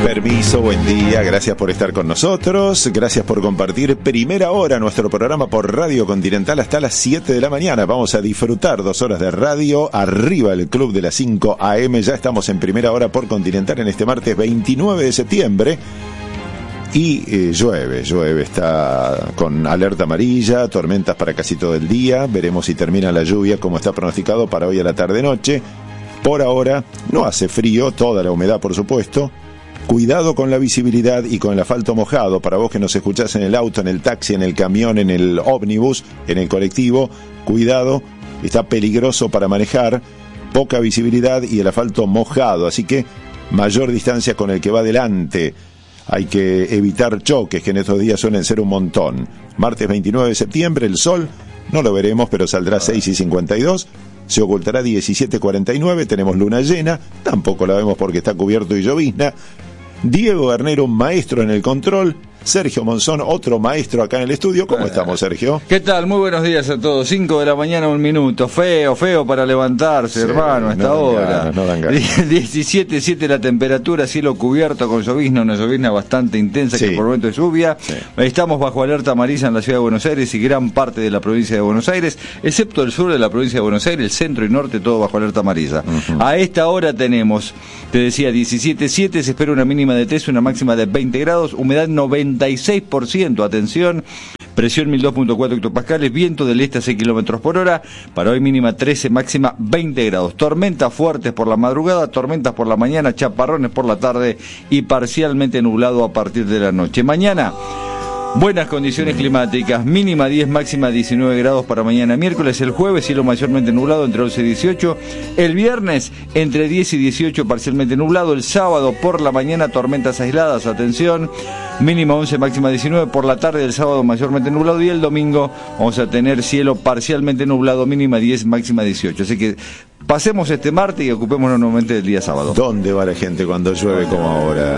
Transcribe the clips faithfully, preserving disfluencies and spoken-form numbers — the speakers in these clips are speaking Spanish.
Permiso, buen día, gracias por estar con nosotros, gracias por compartir primera hora nuestro programa por Radio Continental hasta las siete de la mañana. Vamos a disfrutar dos horas de radio, arriba el club de las cinco a eme, ya estamos en primera hora por Continental en este martes veintinueve de septiembre. Y eh, llueve, llueve, está con alerta amarilla, tormentas para casi todo el día, veremos si termina la lluvia como está pronosticado para hoy a la tarde-noche. Por ahora no hace frío, toda la humedad por supuesto. Cuidado con la visibilidad y con el asfalto mojado. Para vos que nos escuchás en el auto, en el taxi, en el camión, en el ómnibus, en el colectivo, cuidado, está peligroso para manejar, poca visibilidad y el asfalto mojado, así que mayor distancia con el que va adelante. Hay que evitar choques, que en estos días suelen ser un montón. Martes veintinueve de septiembre, el sol, no lo veremos, pero saldrá seis y cincuenta y dos. Se ocultará diecisiete cuarenta y nueve, tenemos luna llena, tampoco la vemos porque está cubierto y llovizna. Diego Garnero, maestro en el control. Sergio Monzón, otro maestro acá en el estudio. ¿Cómo estamos, Sergio? ¿Qué tal? Muy buenos días a todos. cinco de la mañana, un minuto. Feo, feo para levantarse, sí, hermano, a esta no hora. Ganas, no dan ganas. diecisiete siete la temperatura, cielo cubierto con llovizna, una llovizna bastante intensa, sí, que por momento es lluvia. Sí. Estamos bajo alerta amarilla en la ciudad de Buenos Aires y gran parte de la provincia de Buenos Aires, excepto el sur de la provincia de Buenos Aires, el centro y norte, todo bajo alerta amarilla. Uh-huh. A esta hora tenemos, te decía, diecisiete siete, se espera una mínima de trece, una máxima de veinte grados, humedad noventa y seis por ciento, atención, presión mil dos punto cuatro hectopascales, viento del este a seis kilómetros por hora, para hoy mínima trece, máxima veinte grados, tormentas fuertes por la madrugada, tormentas por la mañana, chaparrones por la tarde y parcialmente nublado a partir de la noche. Mañana, buenas condiciones climáticas, mínima diez, máxima diecinueve grados para mañana miércoles. El jueves, cielo mayormente nublado entre once y dieciocho. El viernes, entre diez y dieciocho, parcialmente nublado. El sábado, por la mañana, tormentas aisladas, atención, mínima once, máxima diecinueve. Por la tarde del sábado, mayormente nublado. Y el domingo, vamos a tener cielo parcialmente nublado, mínima diez, máxima dieciocho. Así que pasemos este martes y ocupémonos nuevamente del día sábado. ¿Dónde va la gente cuando llueve como ahora?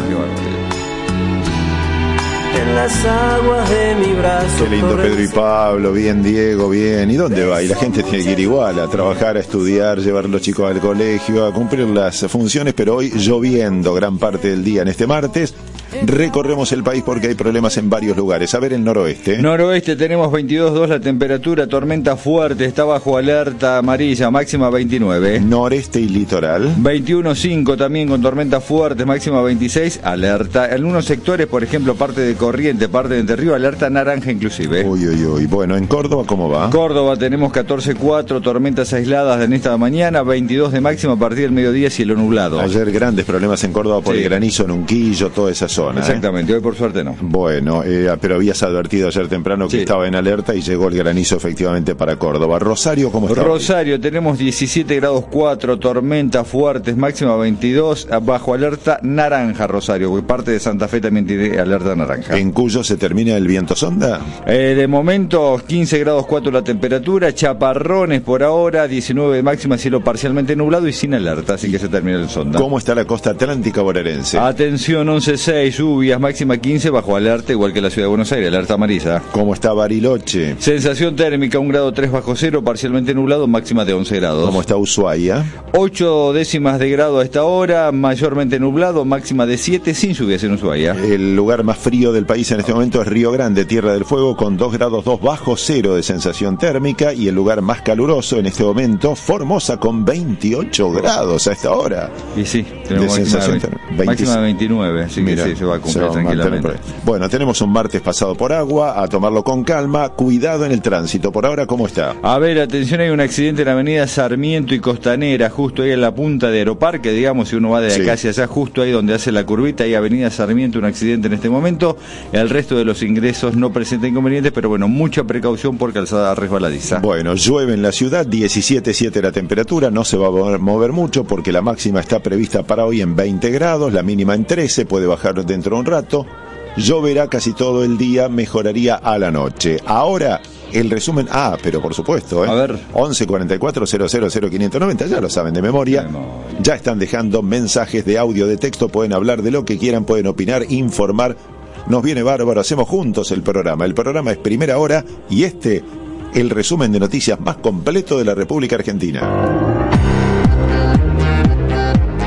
En las aguas de mi brazo. Qué lindo Pedro y Pablo, bien Diego, bien. ¿Y dónde va? Y la gente tiene que ir igual, a trabajar, a estudiar, llevar a los chicos al colegio, a cumplir las funciones, pero hoy lloviendo gran parte del día en este martes. Recorremos el país porque hay problemas en varios lugares. A ver, el noroeste. Noroeste tenemos veintidós punto dos la temperatura, tormenta fuerte, está bajo alerta amarilla, máxima veintinueve. Noreste y litoral. veintiuno punto cinco también con tormentas fuertes, máxima veintiséis, alerta. En algunos sectores, por ejemplo, parte de Corrientes, parte de Entre Ríos, alerta naranja inclusive. Uy, uy, uy. Bueno, ¿en Córdoba cómo va? Córdoba tenemos catorce punto cuatro, tormentas aisladas en esta mañana, veintidós de máxima a partir del mediodía, cielo nublado. Ayer grandes problemas en Córdoba por sí, el granizo en Unquillo, toda esa zona. Exactamente, ¿eh? Hoy por suerte no. Bueno, eh, pero habías advertido ayer temprano que sí, estaba en alerta y llegó el granizo efectivamente para Córdoba. Rosario, ¿cómo está? Rosario, hoy? Tenemos diecisiete grados cuatro, tormentas fuertes, máxima veintidós, bajo alerta naranja Rosario, porque parte de Santa Fe también tiene alerta naranja. ¿En Cuyo se termina el viento sonda? Eh, de momento, quince grados cuatro la temperatura, chaparrones por ahora, diecinueve de máxima, cielo parcialmente nublado y sin alerta, así que se termina el sonda. ¿Cómo está la costa atlántica bonaerense? Atención, once punto seis, lluvias, máxima quince, bajo alerta, igual que la ciudad de Buenos Aires, alerta amarilla. ¿Cómo está Bariloche? Sensación térmica, un grado tres bajo cero, parcialmente nublado, máxima de once grados. ¿Cómo está Ushuaia? ocho décimas de grado a esta hora, mayormente nublado, máxima de siete, sin lluvias en Ushuaia. El lugar más frío del país en este momento es Río Grande, Tierra del Fuego, con dos grados dos bajo cero de sensación térmica, y el lugar más caluroso en este momento, Formosa, con veintiocho grados a esta hora. Y sí, tenemos de sensación térmica. Máxima de veintinueve, así Mira, que sí, se va a cumplir tranquilamente. Bueno, tenemos un martes pasado por agua, a tomarlo con calma, cuidado en el tránsito. Por ahora, ¿cómo está? A ver, atención, hay un accidente en la avenida Sarmiento y Costanera, justo ahí en la punta de Aeroparque, digamos, si uno va de acá sí, hacia allá, justo ahí donde hace la curvita, hay avenida Sarmiento, un accidente en este momento. El resto de los ingresos no presenta inconvenientes, pero bueno, mucha precaución por calzada resbaladiza. Bueno, llueve en la ciudad, diecisiete punto siete la temperatura, no se va a mover mucho porque la máxima está prevista para hoy en veinte grados, la mínima en trece, puede bajar dentro de un rato. Lloverá casi todo el día, mejoraría a la noche. Ahora, el resumen... Ah, pero por supuesto, ¿eh? A ver. once cuarenta y cuatro cero cero cero quinientos noventa, ya lo saben de memoria. de memoria. Ya están dejando mensajes de audio, de texto, pueden hablar de lo que quieran, pueden opinar, informar. Nos viene bárbaro, hacemos juntos el programa. El programa es Primera Hora y este, el resumen de noticias más completo de la República Argentina.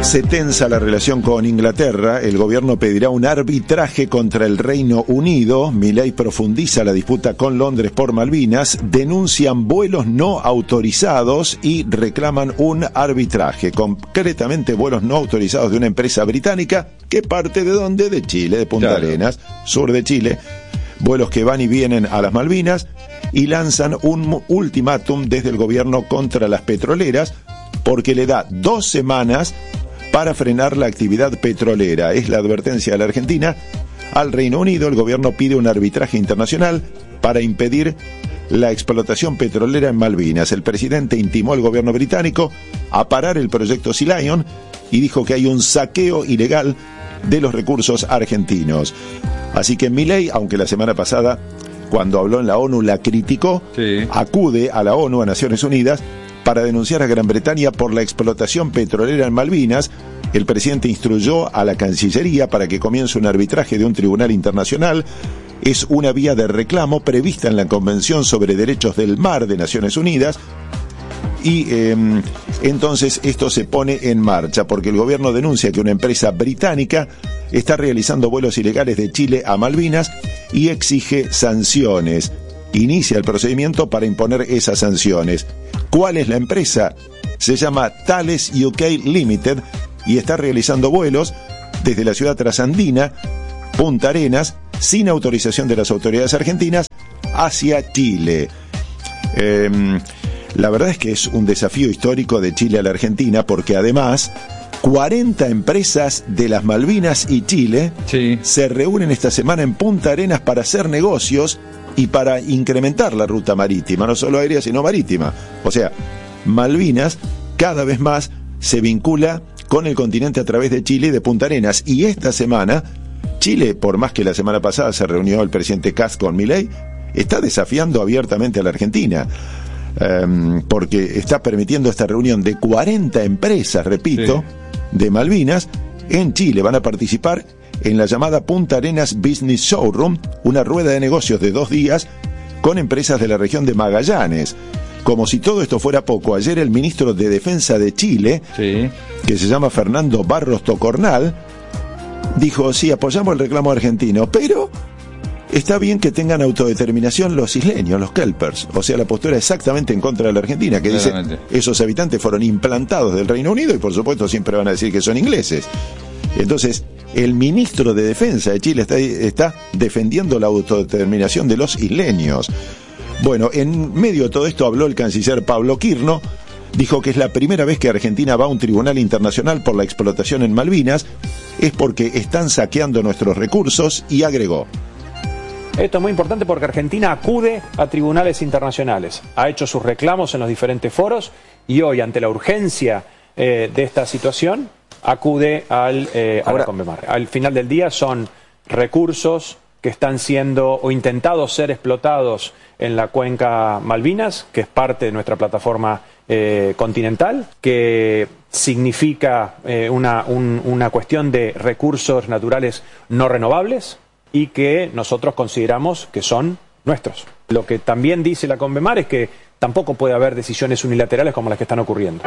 Se tensa la relación con Inglaterra. El gobierno pedirá un arbitraje contra el Reino Unido. Milei profundiza la disputa con Londres por Malvinas. Denuncian vuelos no autorizados y reclaman un arbitraje. Concretamente, vuelos no autorizados de una empresa británica que parte de dónde? De Chile, de Punta claro. Arenas, sur de Chile. Vuelos que van y vienen a las Malvinas y lanzan un ultimátum desde el gobierno contra las petroleras porque le da dos semanas para frenar la actividad petrolera. Es la advertencia de la Argentina. Al Reino Unido, el gobierno pide un arbitraje internacional para impedir la explotación petrolera en Malvinas. El presidente intimó al gobierno británico a parar el proyecto Sea Lion y dijo que hay un saqueo ilegal de los recursos argentinos. Así que Milei, aunque la semana pasada, cuando habló en la ONU, la criticó, sí. acude a la ONU, a Naciones Unidas, para denunciar a Gran Bretaña por la explotación petrolera en Malvinas. El presidente instruyó a la Cancillería para que comience un arbitraje de un tribunal internacional. Es una vía de reclamo prevista en la Convención sobre Derechos del Mar de Naciones Unidas. Y eh, entonces esto se pone en marcha porque el gobierno denuncia que una empresa británica está realizando vuelos ilegales de Chile a Malvinas y exige sanciones. Inicia el procedimiento para imponer esas sanciones. ¿Cuál es la empresa? Se llama Thales U K Limited y está realizando vuelos desde la ciudad trasandina, Punta Arenas, sin autorización de las autoridades argentinas, hacia Chile. Eh, la verdad es que es un desafío histórico de Chile a la Argentina porque además cuarenta empresas de las Malvinas y Chile sí. se reúnen esta semana en Punta Arenas para hacer negocios y para incrementar la ruta marítima, no solo aérea sino marítima. O sea, Malvinas cada vez más se vincula con el continente a través de Chile y de Punta Arenas. Y esta semana, Chile, por más que la semana pasada se reunió el presidente Kast con Milei, está desafiando abiertamente a la Argentina, um, porque está permitiendo esta reunión de cuarenta empresas, repito, sí. de Malvinas en Chile. Van a participar en la llamada Punta Arenas Business Showroom, una rueda de negocios de dos días con empresas de la región de Magallanes. Como si todo esto fuera poco, ayer el ministro de Defensa de Chile, sí. que se llama Fernando Barros Tocornal, dijo, sí, apoyamos el reclamo argentino, pero está bien que tengan autodeterminación los isleños, los kelpers. O sea, la postura exactamente en contra de la Argentina, que Claramente. dice, esos habitantes fueron implantados del Reino Unido y por supuesto siempre van a decir que son ingleses. Entonces, el ministro de Defensa de Chile está, está defendiendo la autodeterminación de los isleños. Bueno, en medio de todo esto habló el canciller Pablo Quirno, dijo que es la primera vez que Argentina va a un tribunal internacional por la explotación en Malvinas, es porque están saqueando nuestros recursos y agregó. Esto es muy importante porque Argentina acude a tribunales internacionales, ha hecho sus reclamos en los diferentes foros y hoy, ante la urgencia eh, de esta situación, acude al, eh, a la Conmemar. Al final del día son recursos que están siendo o intentados ser explotados en la cuenca Malvinas, que es parte de nuestra plataforma eh, continental, que significa eh, una, un, una cuestión de recursos naturales no renovables y que nosotros consideramos que son nuestros. Lo que también dice la Conmemar es que tampoco puede haber decisiones unilaterales como las que están ocurriendo.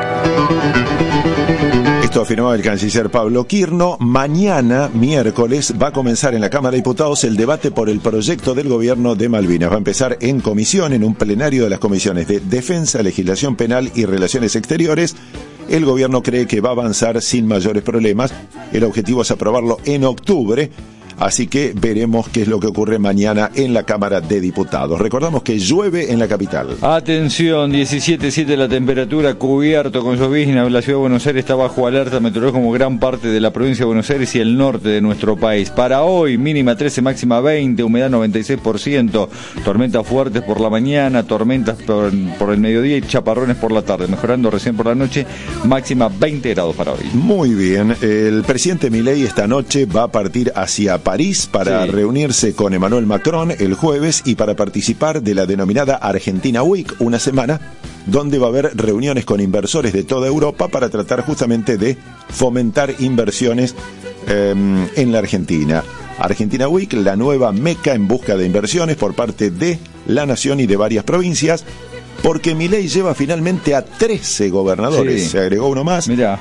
Esto afirmó el canciller Pablo Quirno. Mañana, miércoles, va a comenzar en la Cámara de Diputados el debate por el proyecto del gobierno de Malvinas. Va a empezar en comisión, en un plenario de las comisiones de Defensa, Legislación Penal y Relaciones Exteriores. El gobierno cree que va a avanzar sin mayores problemas. El objetivo es aprobarlo en octubre. Así que veremos qué es lo que ocurre mañana en la Cámara de Diputados. Recordamos que llueve en la capital. Atención, diecisiete punto siete la temperatura, cubierto con llovizna. La ciudad de Buenos Aires está bajo alerta meteorológica como gran parte de la provincia de Buenos Aires y el norte de nuestro país. Para hoy, mínima trece, máxima veinte, humedad noventa y seis por ciento. Tormentas fuertes por la mañana, tormentas por, por el mediodía y chaparrones por la tarde. Mejorando recién por la noche, máxima veinte grados para hoy. Muy bien. El presidente Milei esta noche va a partir hacia París para sí. reunirse con Emmanuel Macron el jueves y para participar de la denominada Argentina Week, una semana donde va a haber reuniones con inversores de toda Europa para tratar justamente de fomentar inversiones eh, en la Argentina. Argentina Week, la nueva meca en busca de inversiones por parte de la nación y de varias provincias, porque Milei lleva finalmente a trece gobernadores, sí. se agregó uno más. Mirá.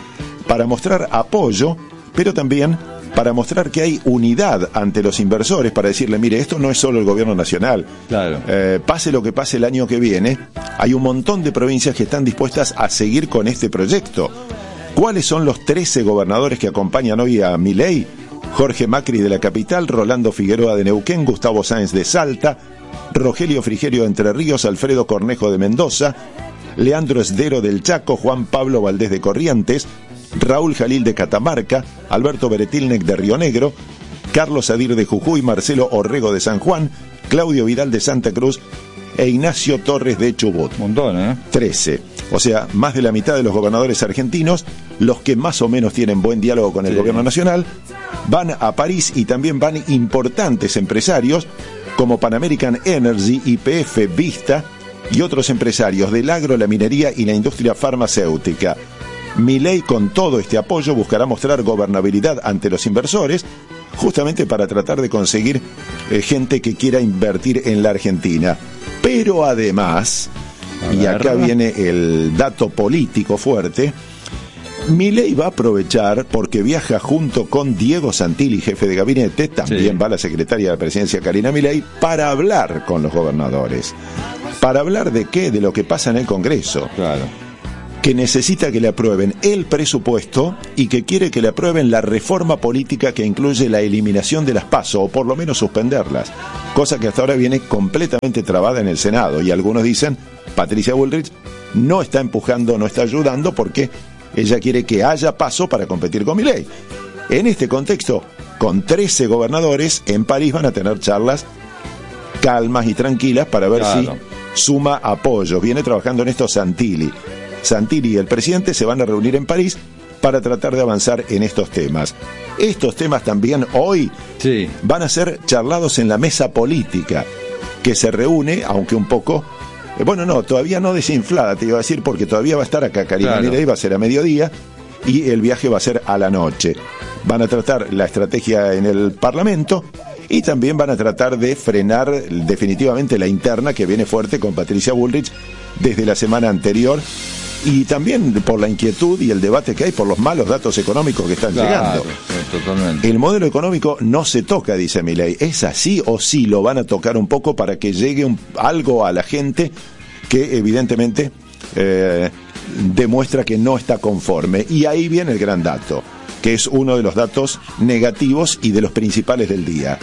para mostrar apoyo, pero también para mostrar que hay unidad ante los inversores, para decirle, mire, esto no es solo el gobierno nacional. Claro. Eh, pase lo que pase el año que viene, hay un montón de provincias que están dispuestas a seguir con este proyecto. ¿Cuáles son los trece gobernadores que acompañan hoy a Milei? Jorge Macri de la capital, Rolando Figueroa de Neuquén, Gustavo Sáenz de Salta, Rogelio Frigerio de Entre Ríos, Alfredo Cornejo de Mendoza, Leandro Esdero del Chaco, Juan Pablo Valdés de Corrientes, Raúl Jalil de Catamarca, Alberto Beretilnec de Río Negro, Carlos Adir de Jujuy, Marcelo Orrego de San Juan, Claudio Vidal de Santa Cruz e Ignacio Torres de Chubut. Un montón, ¿eh? trece. O sea, más de la mitad de los gobernadores argentinos, los que más o menos tienen buen diálogo con el sí. gobierno nacional, van a París, y también van importantes empresarios como Pan American Energy, Y P F, Vista y otros empresarios del agro, la minería y la industria farmacéutica. Milei, con todo este apoyo, buscará mostrar gobernabilidad ante los inversores, justamente para tratar de conseguir eh, gente que quiera invertir en la Argentina. Pero además, y acá viene el dato político fuerte, Milei va a aprovechar, porque viaja junto con Diego Santilli, jefe de gabinete, también sí. va la secretaria de la presidencia Karina Milei, para hablar con los gobernadores. ¿Para hablar de qué? De lo que pasa en el Congreso. Claro. Que necesita que le aprueben el presupuesto y que quiere que le aprueben la reforma política que incluye la eliminación de las PASO, o por lo menos suspenderlas, cosa que hasta ahora viene completamente trabada en el Senado, y algunos dicen, Patricia Bullrich no está empujando, no está ayudando, porque ella quiere que haya PASO para competir con Milei. En este contexto, con trece gobernadores, en París van a tener charlas calmas y tranquilas para ver claro. si suma apoyo. Viene trabajando en esto Santilli. Santilli y el presidente se van a reunir en París para tratar de avanzar en estos temas. Estos temas también hoy sí. van a ser charlados en la mesa política, que se reúne, aunque un poco, eh, bueno, no, todavía no desinflada, te iba a decir, porque todavía va a estar acá Karina claro. Milei, va a ser a mediodía, y el viaje va a ser a la noche. Van a tratar la estrategia en el Parlamento, y también van a tratar de frenar definitivamente la interna que viene fuerte con Patricia Bullrich desde la semana anterior, y también por la inquietud y el debate que hay por los malos datos económicos que están claro, llegando. Totalmente. El modelo económico no se toca, dice Milei. ¿Es así o sí lo van a tocar un poco para que llegue un, algo a la gente que evidentemente eh, demuestra que no está conforme? Y ahí viene el gran dato, que es uno de los datos negativos y de los principales del día.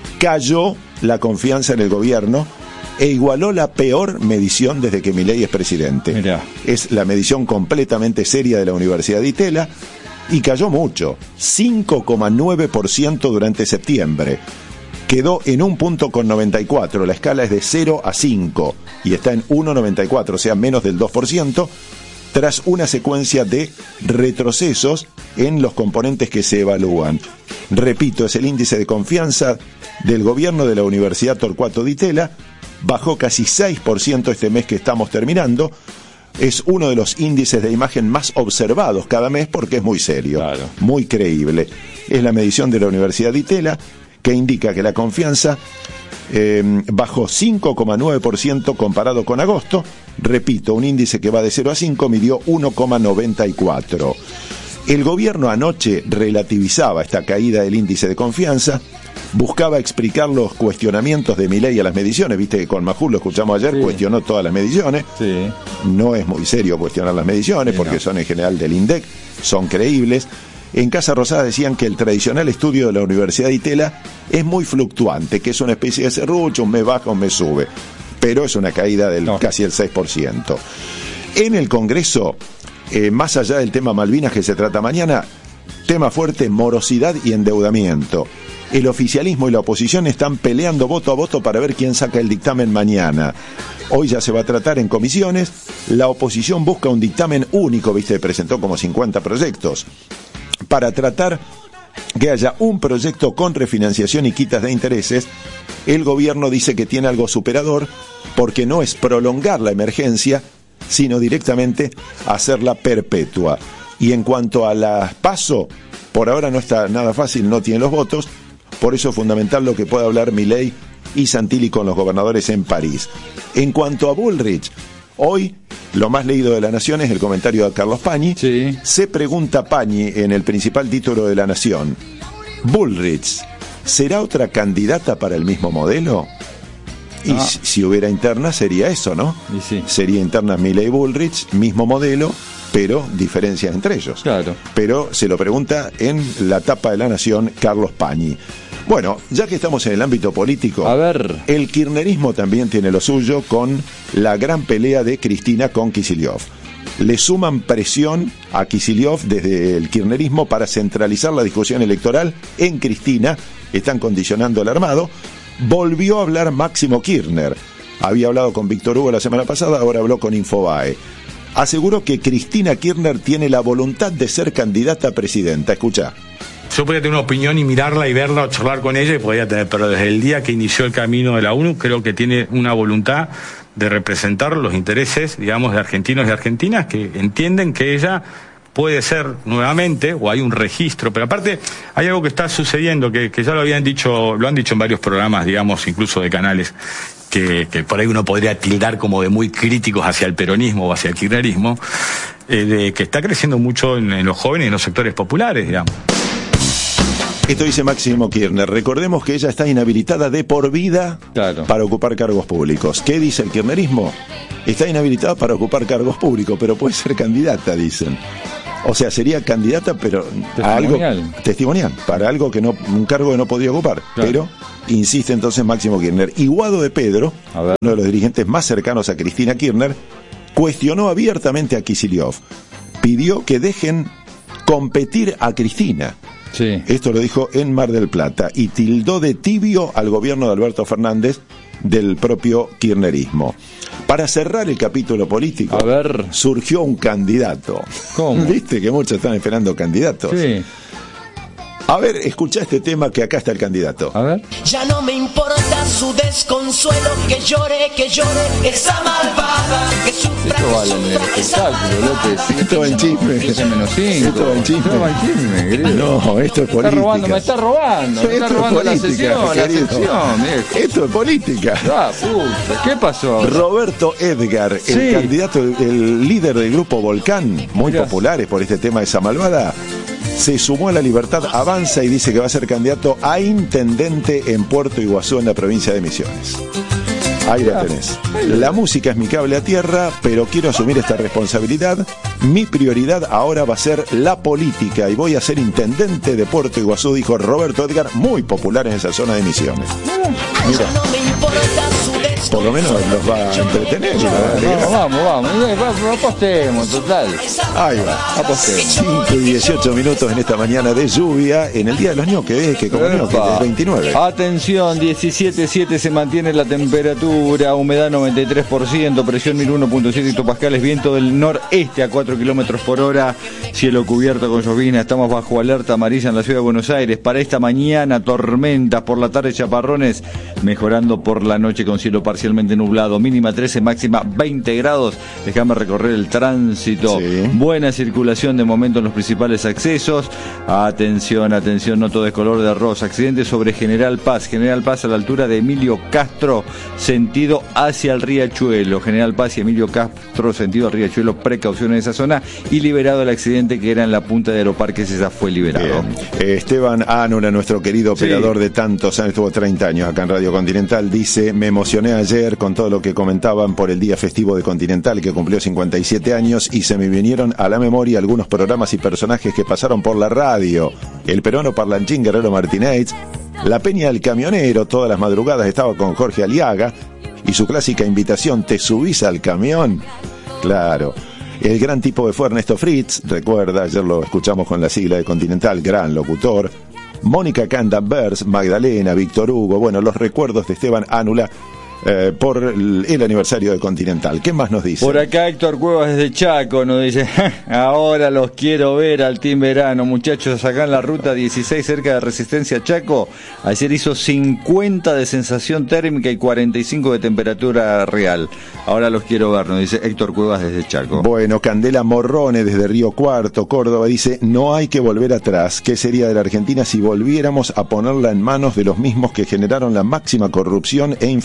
Cayó la confianza en el gobierno e igualó la peor medición desde que Milei es presidente. Mirá. Es la medición completamente seria de la Universidad de Itela, y cayó mucho, cinco coma nueve por ciento durante septiembre. Quedó en un punto con noventa y cuatro, la escala es de cero a cinco, y está en uno coma noventa y cuatro, o sea, menos del dos por ciento, tras una secuencia de retrocesos en los componentes que se evalúan. Repito, es el índice de confianza del gobierno de la Universidad Torcuato Di Tella, bajó casi seis por ciento este mes que estamos terminando. Es uno de los índices de imagen más observados cada mes porque es muy serio, claro. muy creíble. Es la medición de la Universidad Di Tella, que indica que la confianza eh, bajó cinco coma nueve por ciento comparado con agosto. Repito, un índice que va de cero a cinco midió uno coma noventa y cuatro. El gobierno anoche relativizaba esta caída del índice de confianza, buscaba explicar los cuestionamientos de Milei a las mediciones. Viste que con Majul, lo escuchamos ayer, sí. cuestionó todas las mediciones. Sí. No es muy serio cuestionar las mediciones, sí, porque no. son en general del INDEC, son creíbles. En Casa Rosada decían que el tradicional estudio de la Universidad de Itela es muy fluctuante, que es una especie de serrucho, un mes baja, un mes sube, pero es una caída del no. casi el seis por ciento. En el Congreso, eh, más allá del tema Malvinas que se trata mañana, tema fuerte, morosidad y endeudamiento. El oficialismo y la oposición están peleando voto a voto para ver quién saca el dictamen mañana. Hoy ya se va a tratar en comisiones. La oposición busca un dictamen único, viste, presentó como cincuenta proyectos, para tratar que haya un proyecto con refinanciación y quitas de intereses. El gobierno dice que tiene algo superador, porque no es prolongar la emergencia, sino directamente hacerla perpetua. Y en cuanto a las PASO, por ahora no está nada fácil, no tiene los votos. Por eso es fundamental lo que pueda hablar Milei y Santilli con los gobernadores en París. En cuanto a Bullrich, hoy lo más leído de La Nación es el comentario de Carlos Pañi. Sí. Se pregunta Pañi en el principal título de La Nación: ¿Bullrich será otra candidata para el mismo modelo? Y ah. si, si hubiera interna sería eso, ¿no? Y sí. Sería interna Milei y Bullrich, mismo modelo, pero diferencias entre ellos. Claro. Pero se lo pregunta en la tapa de La Nación Carlos Pañi. Bueno, ya que estamos en el ámbito político, a ver, el kirchnerismo también tiene lo suyo con la gran pelea de Cristina con Kicillof. Le suman presión a Kicillof desde el kirchnerismo para centralizar la discusión electoral en Cristina. Están condicionando el armado. Volvió a hablar Máximo Kirchner. Había hablado con Víctor Hugo la semana pasada, ahora habló con Infobae. Aseguró que Cristina Kirchner tiene la voluntad de ser candidata a presidenta. Escuchá. Yo podría tener una opinión y mirarla y verla o charlar con ella y podría tener, pero desde el día que inició el camino de la ONU creo que tiene una voluntad de representar los intereses, digamos, de argentinos y argentinas que entienden que ella puede ser nuevamente, o hay un registro, pero aparte hay algo que está sucediendo, que, que ya lo habían dicho, lo han dicho en varios programas, digamos, incluso de canales, que, que por ahí uno podría tildar como de muy críticos hacia el peronismo o hacia el kirchnerismo, eh, de que está creciendo mucho en, en los jóvenes y en los sectores populares, digamos. Esto dice Máximo Kirchner. Recordemos que ella está inhabilitada de por vida, claro, para ocupar cargos públicos. ¿Qué dice el kirchnerismo? Está inhabilitada para ocupar cargos públicos, pero puede ser candidata, dicen. O sea, sería candidata, pero a algo testimonial, para algo que no, un cargo que no podía ocupar. Claro. Pero insiste entonces Máximo Kirchner. Y Guado de Pedro, uno de los dirigentes más cercanos a Cristina Kirchner, cuestionó abiertamente a Kicillof. Pidió que dejen competir a Cristina. Sí. Esto lo dijo en Mar del Plata y tildó de tibio al gobierno de Alberto Fernández del propio kirchnerismo. Para cerrar el capítulo político, a ver, surgió un candidato. ¿Cómo? ¿Viste que muchos están esperando candidatos? Sí. A ver, escucha este tema que acá está el candidato. A ver. Ya no me importa su desconsuelo, que llore, que llore esa malvada, que sufra, esto vale en el espectáculo, López. Esto va en chisme. Esto va en chisme. Esto va en chisme, querido. No, esto es política. Me está robando, me está robando. Me está robando la sesión, la sección, viejo. Esto es política. Ah, puta, ¿qué pasó ahora? Roberto Edgar, sí, el candidato, el, el líder del grupo Volcán, muy Mirá, populares por este tema de esa malvada, se sumó a La Libertad Avanza y dice que va a ser candidato a intendente en Puerto Iguazú, en la provincia de Misiones. Ahí la tenés. La música es mi cable a tierra, pero quiero asumir esta responsabilidad. Mi prioridad ahora va a ser la política y voy a ser intendente de Puerto Iguazú, dijo Roberto Edgar, muy popular en esa zona de Misiones. Mira, por lo menos los va a entretener. Vamos, vamos, vamos, apostemos, total. Ahí va, apostemos. cinco y dieciocho minutos en esta mañana de lluvia, en el día de los ñoques, que como ñoques, del veintinueve. Atención, diecisiete punto siete se mantiene la temperatura, humedad noventa y tres por ciento, presión mil uno punto siete hectopascales, viento del noreste a cuatro kilómetros por hora, cielo cubierto con llovizna, estamos bajo alerta amarilla en la ciudad de Buenos Aires. Para esta mañana, tormentas, por la tarde chaparrones, mejorando por la noche con cielo parcialmente nublado, mínima trece, máxima veinte grados. Déjame recorrer el tránsito. Sí. Buena circulación de momento en los principales accesos. Atención, atención, no todo es color de rosa. Accidente sobre General Paz. General Paz a la altura de Emilio Castro, sentido hacia el Riachuelo. General Paz y Emilio Castro, sentido al Riachuelo, precaución en esa zona. Y liberado el accidente que era en la punta de Aeroparques, esa fue liberado. Eh, Esteban Ánula, nuestro querido operador, sí, de tantos años, estuvo treinta años acá en Radio Continental, dice: me emocioné ayer con todo lo que comentaban por el día festivo de Continental, que cumplió cincuenta y siete años, y se me vinieron a la memoria algunos programas y personajes que pasaron por la radio. El peruano parlanchín Guerrero Martínez, la Peña del Camionero, todas las madrugadas estaba con Jorge Aliaga, y su clásica invitación: ¿te subís al camión? Claro. El gran tipo que fue Ernesto Fritz, recuerda, ayer lo escuchamos con la sigla de Continental, gran locutor. Mónica Candambers, Magdalena, Víctor Hugo, bueno, los recuerdos de Esteban Ánula eh, por el, el aniversario de Continental. ¿Qué más nos dice? Por acá Héctor Cuevas desde Chaco nos dice: ahora los quiero ver al Team Verano, muchachos, acá en la ruta dieciséis cerca de Resistencia Chaco. Ayer hizo cincuenta de sensación térmica y cuarenta y cinco de temperatura real. Ahora los quiero ver, nos dice Héctor Cuevas desde Chaco. Bueno, Candela Morrone desde Río Cuarto, Córdoba, dice: no hay que volver atrás. ¿Qué sería de la Argentina si volviéramos a ponerla en manos de los mismos que generaron la máxima corrupción e inflación del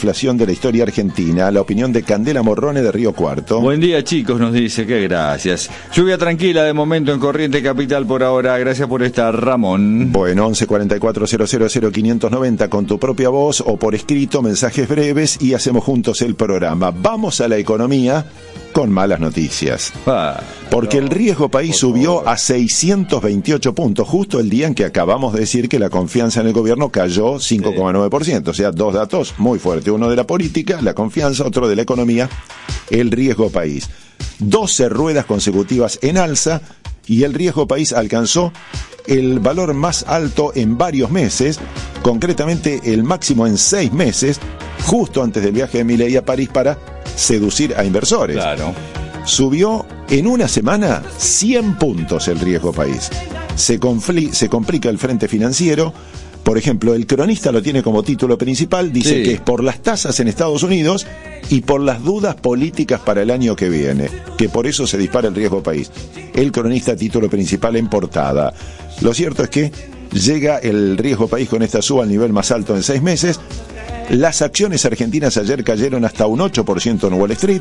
la historia argentina. La opinión de Candela Morrone de Río Cuarto. Buen día, chicos, nos dice, que gracias. Lluvia tranquila de momento en Corriente Capital por ahora. Gracias por estar, Ramón. Bueno, once cuarenta y cuatro cero cero cero quinientos noventa con tu propia voz o por escrito, mensajes breves y hacemos juntos el programa. Vamos a la economía con malas noticias. Ah, Porque no, el riesgo país subió favor. a seiscientos veintiocho puntos, justo el día en que acabamos de decir que la confianza en el gobierno cayó cinco coma nueve por ciento. O sea, dos datos muy fuertes. Uno de la política, la confianza, otro de la economía, el riesgo país. doce ruedas consecutivas en alza y el riesgo país alcanzó el valor más alto en varios meses, concretamente el máximo en seis meses, justo antes del viaje de Milei a París para seducir a inversores. Claro. Subió en una semana cien puntos el riesgo país. Se, confli- se complica el frente financiero. Por ejemplo, el Cronista lo tiene como título principal, dice Sí. que es por las tasas en Estados Unidos y por las dudas políticas para el año que viene, que por eso se dispara el riesgo país. El Cronista, título principal en portada. Lo cierto es que llega el riesgo país con esta suba al nivel más alto en seis meses. Las acciones argentinas ayer cayeron hasta un ocho por ciento en Wall Street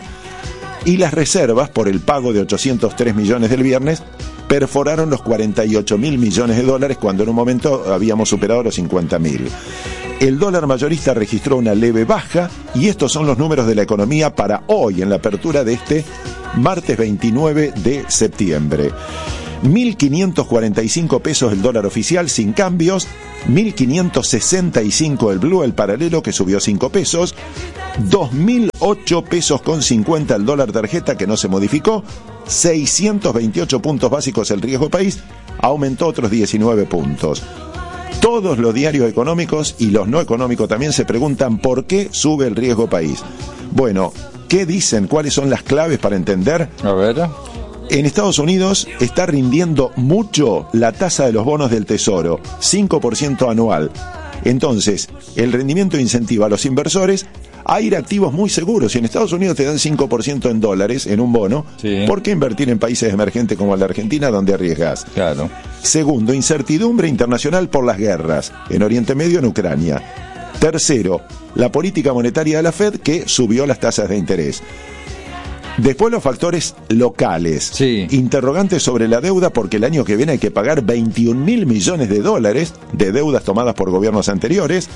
y las reservas, por el pago de ochocientos tres millones del viernes, perforaron los cuarenta y ocho mil millones de dólares cuando en un momento habíamos superado los cincuenta mil. El dólar mayorista registró una leve baja y estos son los números de la economía para hoy en la apertura de este martes veintinueve de septiembre. mil quinientos cuarenta y cinco pesos el dólar oficial sin cambios, mil quinientos sesenta y cinco el blue, el paralelo, que subió cinco pesos, dos mil ocho pesos con cincuenta el dólar tarjeta, que no se modificó, seiscientos veintiocho puntos básicos el riesgo país, aumentó otros diecinueve puntos. Todos los diarios económicos y los no económicos también se preguntan por qué sube el riesgo país. Bueno, ¿qué dicen? ¿Cuáles son las claves para entender? A ver. En Estados Unidos está rindiendo mucho la tasa de los bonos del Tesoro, cinco por ciento anual. Entonces, el rendimiento incentiva a los inversores a ir a activos muy seguros. Si en Estados Unidos te dan cinco por ciento en dólares en un bono, Sí. ¿por qué invertir en países emergentes como la Argentina, donde arriesgas? Claro. Segundo, incertidumbre internacional por las guerras, en Oriente Medio, en Ucrania. Tercero, la política monetaria de la Fed, que subió las tasas de interés. Después los factores locales. Sí. Interrogantes sobre la deuda, porque el año que viene hay que pagar veintiún mil millones de dólares de deudas tomadas por gobiernos anteriores.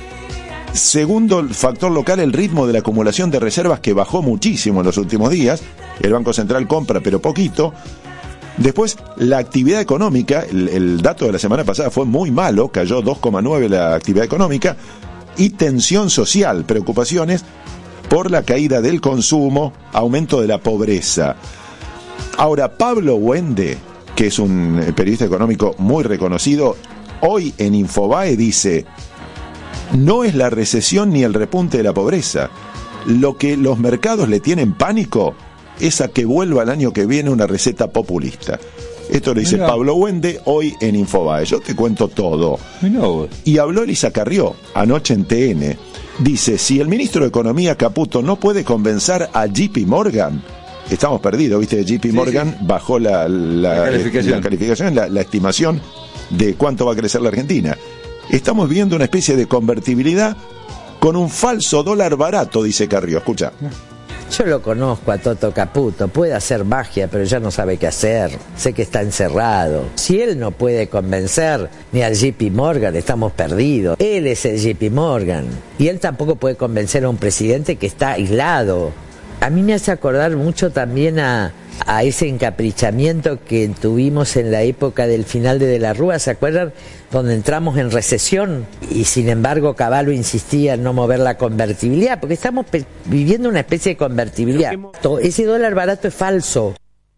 Segundo factor local, el ritmo de la acumulación de reservas, que bajó muchísimo en los últimos días. El Banco Central compra, pero poquito. Después, la actividad económica. El, el dato de la semana pasada fue muy malo, cayó dos coma nueve la actividad económica. Y tensión social, preocupaciones por la caída del consumo, aumento de la pobreza. Ahora, Pablo Wende, que es un periodista económico muy reconocido, hoy en Infobae dice: no es la recesión ni el repunte de la pobreza. Lo que los mercados le tienen pánico es a que vuelva el año que viene una receta populista. Esto lo dice Mirá. Pablo Wende hoy en Infobae. Yo te cuento todo. Mirá vos. Y habló Elisa Carrió anoche en T N. Dice: si el ministro de Economía, Caputo, no puede convencer a J P Morgan, estamos perdidos, ¿viste? J P Sí, Morgan sí. bajó la, la, La calificación. la, calificación, la, la estimación de cuánto va a crecer la Argentina. Estamos viendo una especie de convertibilidad con un falso dólar barato, dice Carrió. Escucha. Yo lo conozco a Toto Caputo, puede hacer magia, pero ya no sabe qué hacer. Sé que está encerrado. Si él no puede convencer ni al J P Morgan, estamos perdidos. Él es el J P Morgan. Y él tampoco puede convencer a un presidente que está aislado. A mí me hace acordar mucho también a, a ese encaprichamiento que tuvimos en la época del final de De la Rúa, ¿se acuerdan? Donde entramos en recesión y sin embargo Cavallo insistía en no mover la convertibilidad, porque estamos pe- viviendo una especie de convertibilidad. To- Ese dólar barato es falso.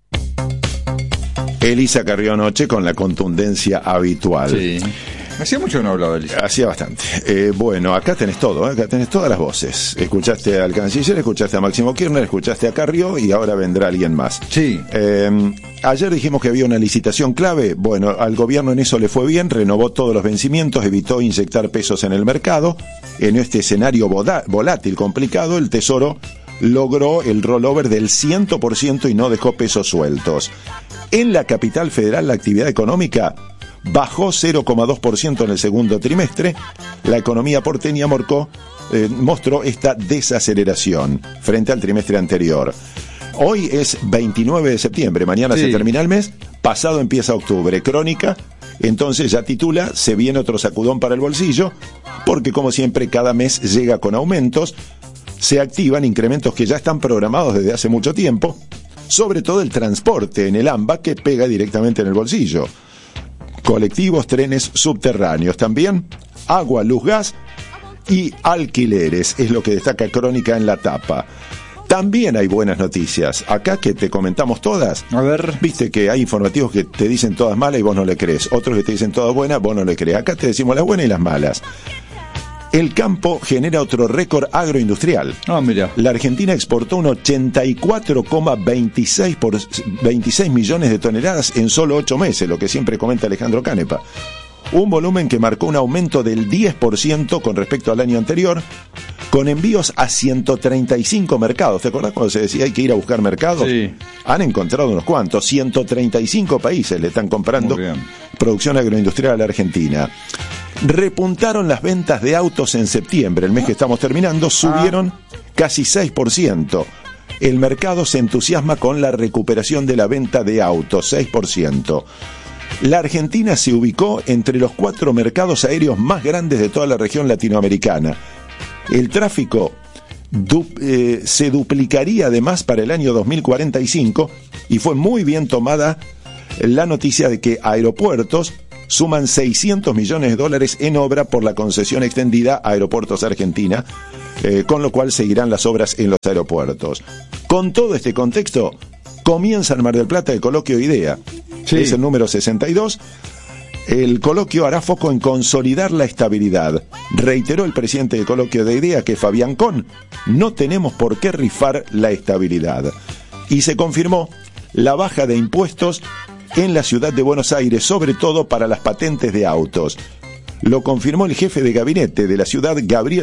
Elisa Carrió anoche con la contundencia habitual. Sí. Hacía mucho que no hablaba de Elisa. Hacía bastante. Eh, bueno, acá tenés todo, ¿eh? Acá tenés todas las voces. Escuchaste al canciller, escuchaste a Máximo Kirchner, escuchaste a Carrió y ahora vendrá alguien más. Sí. Eh, ayer dijimos que había una licitación clave. Bueno, al gobierno en eso le fue bien, renovó todos los vencimientos, evitó inyectar pesos en el mercado. En este escenario voda- volátil, complicado, el Tesoro logró el rollover del cien por ciento y no dejó pesos sueltos. En la capital federal, la actividad económica bajó cero coma dos por ciento en el segundo trimestre. La economía porteña morcó, eh, mostró esta desaceleración frente al trimestre anterior. Hoy es veintinueve de septiembre, mañana sí. Se termina el mes, pasado empieza octubre. Crónica, entonces ya titula, se viene otro sacudón para el bolsillo, porque como siempre cada mes llega con aumentos, se activan incrementos que ya están programados desde hace mucho tiempo, sobre todo el transporte en el AMBA que pega directamente en el bolsillo. Colectivos, trenes subterráneos, también agua, luz, gas y alquileres, es lo que destaca Crónica en la tapa. También hay buenas noticias. Acá que te comentamos todas. A ver. Viste que hay informativos que te dicen todas malas y vos no le crees. Otros que te dicen todas buenas, vos no le crees. Acá te decimos las buenas y las malas. El campo genera otro récord agroindustrial. Ah, mira. La Argentina exportó un ochenta y cuatro coma veintiséis por veintiséis millones de toneladas en solo ocho meses, lo que siempre comenta Alejandro Canepa. Un volumen que marcó un aumento del diez por ciento con respecto al año anterior, con envíos a ciento treinta y cinco mercados. ¿Te acordás cuando se decía hay que ir a buscar mercados? Sí. Han encontrado unos cuantos. ciento treinta y cinco países le están comprando producción agroindustrial a la Argentina. Repuntaron las ventas de autos en septiembre, el mes que estamos terminando, subieron casi seis por ciento. El mercado se entusiasma con la recuperación de la venta de autos, seis por ciento. La Argentina se ubicó entre los cuatro mercados aéreos más grandes de toda la región latinoamericana. El tráfico du- eh, se duplicaría además para el año dos mil cuarenta y cinco y fue muy bien tomada la noticia de que aeropuertos suman seiscientos millones de dólares en obra por la concesión extendida a Aeropuertos Argentina, eh, con lo cual seguirán las obras en los aeropuertos. Con todo este contexto, comienza en Mar del Plata el coloquio IDEA. Sí. Es el número sesenta y dos. El coloquio hará foco en consolidar la estabilidad. Reiteró el presidente del coloquio de IDEA, que es Fabián Con, no tenemos por qué rifar la estabilidad. Y se confirmó la baja de impuestos en la ciudad de Buenos Aires, sobre todo para las patentes de autos. Lo confirmó el jefe de gabinete de la ciudad, Gabriel